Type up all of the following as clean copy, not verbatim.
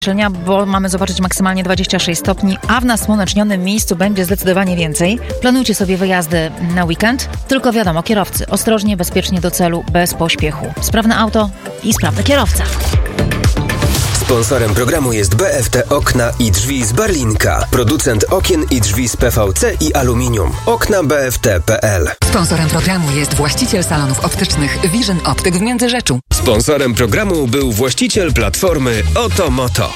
Bo mamy zobaczyć maksymalnie 26 stopni, a w nasłonecznionym miejscu będzie zdecydowanie więcej. Planujcie sobie wyjazdy na weekend, tylko wiadomo, kierowcy, ostrożnie, bezpiecznie do celu, bez pośpiechu. Sprawne auto i sprawny kierowca. Sponsorem programu jest BFT Okna i Drzwi z Barlinka. Producent okien i drzwi z PVC i aluminium. Okna BFT.pl. Sponsorem programu jest właściciel salonów optycznych Vision Optyk w Międzyrzeczu. Sponsorem programu był właściciel platformy Otomoto.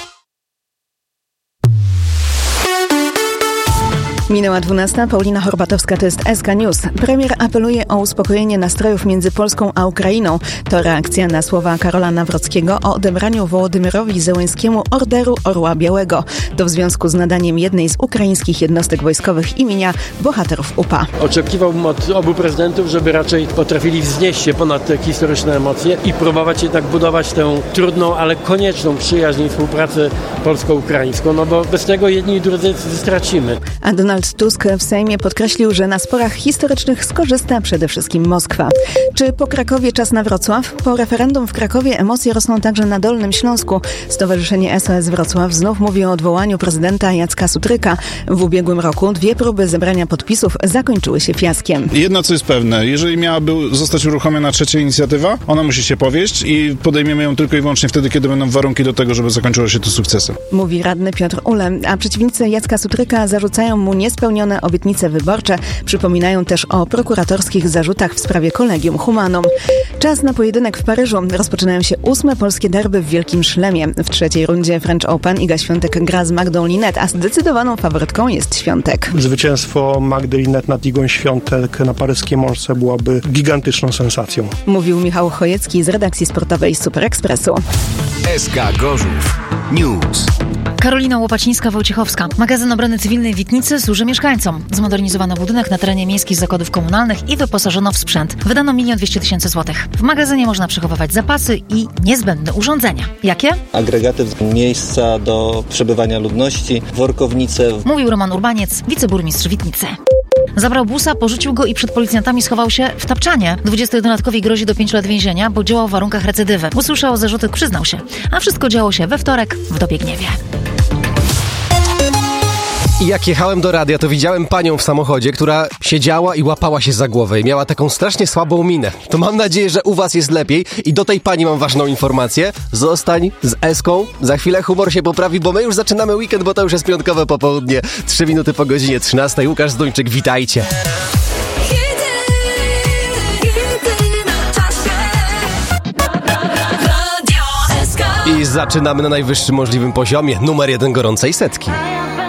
Minęła 12. Paulina Horbatowska, to jest SK News. Premier apeluje o uspokojenie nastrojów między Polską a Ukrainą. To reakcja na słowa Karola Nawrockiego o odebraniu Wołodymyrowi Zełenskiemu Orderu Orła Białego. To w związku z nadaniem jednej z ukraińskich jednostek wojskowych imienia bohaterów UPA. Oczekiwałbym od obu prezydentów, żeby raczej potrafili wznieść się ponad te historyczne emocje i próbować jednak budować tę trudną, ale konieczną przyjaźń i współpracę polsko-ukraińską, no bo bez tego jedni i drudzy stracimy. A Donald Tusk w Sejmie podkreślił, że na sporach historycznych skorzysta przede wszystkim Moskwa. Czy po Krakowie czas na Wrocław? Po referendum w Krakowie emocje rosną także na Dolnym Śląsku. Stowarzyszenie SOS Wrocław znów mówi o odwołaniu prezydenta Jacka Sutryka. W ubiegłym roku 2 próby zebrania podpisów zakończyły się fiaskiem. Jedno co jest pewne, jeżeli miałaby zostać uruchomiona trzecia inicjatywa, ona musi się powieść i podejmiemy ją tylko i wyłącznie wtedy, kiedy będą warunki do tego, żeby zakończyło się to sukcesem. Mówi radny Piotr Ule, a przeciwnicy Jacka Sutryka zarzucają mu niespełnione obietnice wyborcze. Przypominają też o prokuratorskich zarzutach w sprawie Collegium Humanum. Czas na pojedynek w Paryżu. Rozpoczynają się 8. polskie derby w Wielkim Szlemie. W trzeciej rundzie French Open Iga Świątek gra z Magdą Linette, a zdecydowaną faworytką jest Świątek. Zwycięstwo Magdy Linette nad Igą Świątek na paryskiej Mączce byłoby gigantyczną sensacją. Mówił Michał Chojecki z redakcji sportowej Super Expressu. SK Gorzów News. Karolina Łopacińska-Wojciechowska. Magazyn Obrony Cywilnej w Witnicy służy mieszkańcom. Zmodernizowano budynek na terenie miejskich zakładów komunalnych i wyposażono w sprzęt. Wydano 1 200 000 złotych. W magazynie można przechowywać zapasy i niezbędne urządzenia. Jakie? Agregaty, miejsca do przebywania ludności, workownice. Mówił Roman Urbaniec, wiceburmistrz Witnicy. Zabrał busa, porzucił go i przed policjantami schował się w tapczanie. 21-latkowi grozi do 5 lat więzienia, bo działał w warunkach recydywy. Usłyszał zarzuty, przyznał się. A wszystko działo się we wtorek w Dobiegniewie. I jak jechałem do radia, to widziałem panią w samochodzie, która siedziała i łapała się za głowę i miała taką strasznie słabą minę. To mam nadzieję, że u was jest lepiej i do tej pani mam ważną informację. Zostań z Eską, za chwilę humor się poprawi, bo my już zaczynamy weekend, bo to już jest piątkowe popołudnie. 3 minuty po godzinie 13. Łukasz Zduńczyk, witajcie. I zaczynamy na najwyższym możliwym poziomie. Numer 1 gorącej setki.